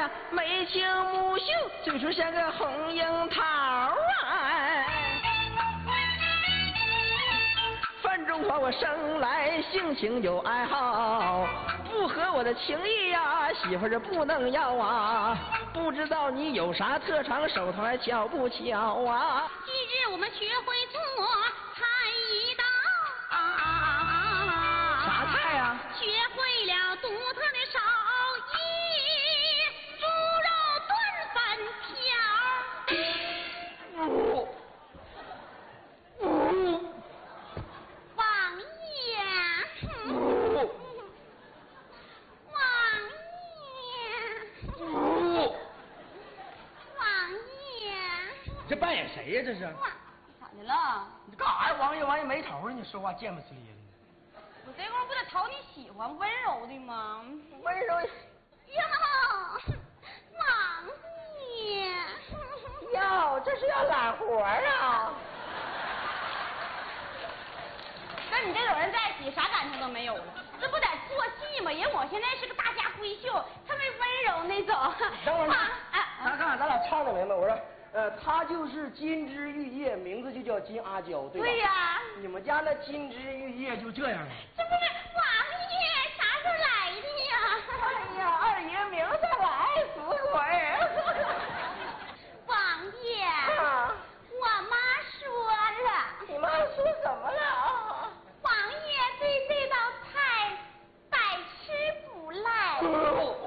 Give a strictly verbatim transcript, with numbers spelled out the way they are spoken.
呀，眉清目秀，嘴唇像个红樱桃啊。范中华，我生来性情有爱好，不合我的情意呀，媳妇儿不能要啊。不知道你有啥特长，手头还巧不巧啊？ 今日我们学会做菜一道。 啥菜呀？ 学会了独特的手艺，猪肉炖粉条。 哦哦， 王爷， 哦王爷， 哦， 王爷， 这扮演谁呀？这是？ 哇，咋的了？ 你干啥呀？王爷王爷没头呢？你说话贱不呲咧的。 我这功夫不得讨你喜欢，温柔的吗？ 温柔哟，王爷， 哟，这是要揽活啊？ 跟你这种人在一起，啥感情都没有了，这不得做戏吗？人我现在是个大家闺秀，特别温柔那种。 等会儿， 哎， 咱看看咱俩唱的明白？我说，呃，他就是金枝玉叶，名字就叫金阿娇，对吧？ 对呀。 你们家那金枝玉叶就这样了。 这不是王爷啥时候来的呀？ 哎呀，二爷明上来，死鬼！ 王爷， 啊， 我妈说了， 你妈说什么了？ 王爷对这道菜百吃不赖。 哦